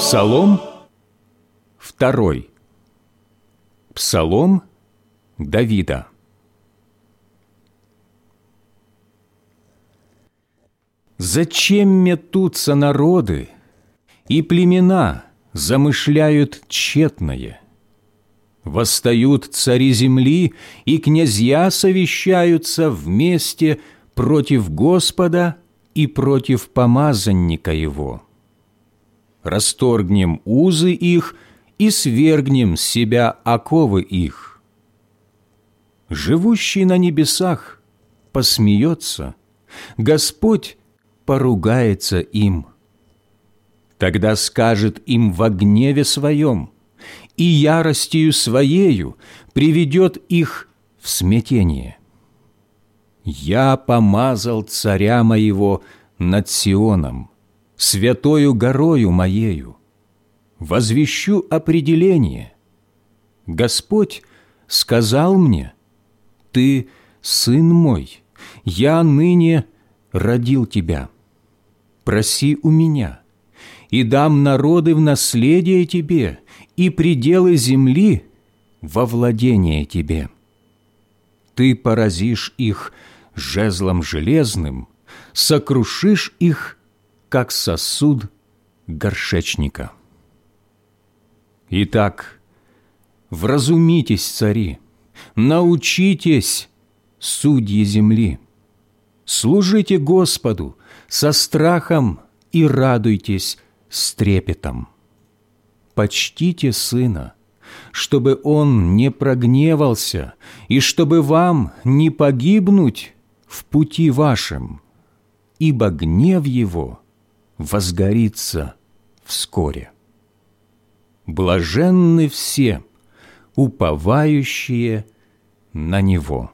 Псалом 2. Псалом Давида. «Зачем метутся народы, и племена замышляют тщетное? Восстают цари земли, и князья совещаются вместе против Господа и против помазанника Его. Расторгнем узы их и свергнем с себя оковы их. Живущий на небесах посмеется, Господь поругается им. Тогда скажет им во гневе своем, и яростью своею приведет их в смятение. Я помазал царя моего над Сионом, святою горою моею. Возвещу определение. Господь сказал мне: Ты сын мой, я ныне родил тебя. Проси у меня, и дам народы в наследие тебе, и пределы земли во владение тебе. Ты поразишь их жезлом железным, сокрушишь их, как сосуд горшечника. Итак, вразумитесь, цари, научитесь, судьи земли. Служите Господу со страхом и радуйтесь с трепетом. Почтите сына, чтобы он не прогневался, и чтобы вам не погибнуть в пути вашем, ибо гнев его возгорится вскоре. Блаженны все, уповающие на него».